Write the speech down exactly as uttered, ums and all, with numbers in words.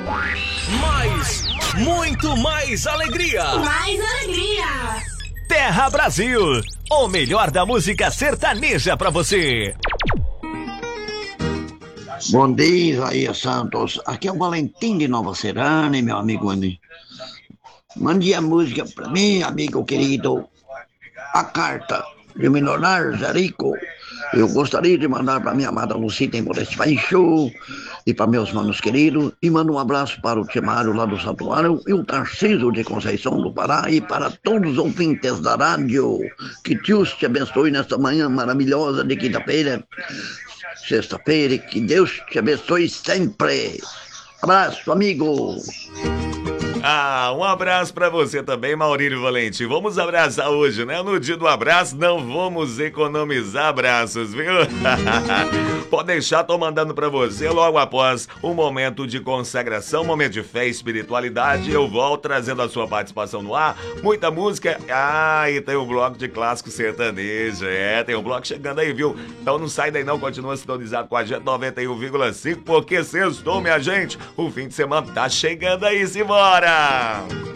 Mais, muito mais alegria. Mais alegria. Terra Brasil, o melhor da música sertaneja pra você. Bom dia, Isaías Santos. Aqui é o Valentim de Nova Serrana, meu amigo Andy. Mande a música pra mim, amigo querido. A carta de Milionário Jerico. Eu gostaria de mandar para minha amada Lucita em Modeste Show e para meus manos queridos. E mando um abraço para o Timário lá do Santuário e o Tarcísio de Conceição do Pará e para todos os ouvintes da rádio. Que Deus te abençoe nesta manhã maravilhosa de quinta-feira, sexta-feira, e que Deus te abençoe sempre. Abraço, amigo. Ah, um abraço pra você também, Maurílio Valentim. Vamos abraçar hoje, né? No dia do abraço, não vamos economizar abraços, viu? Pode deixar, tô mandando pra você logo após um momento de consagração, um momento de fé e espiritualidade. Eu volto trazendo a sua participação no ar, muita música. Ah, e tem o bloco de clássico sertanejo. É, tem um bloco chegando aí, viu? Então não sai daí não, continua sintonizado com a gente noventa e um vírgula cinco, porque sextou, minha gente. O fim de semana tá chegando aí, simbora!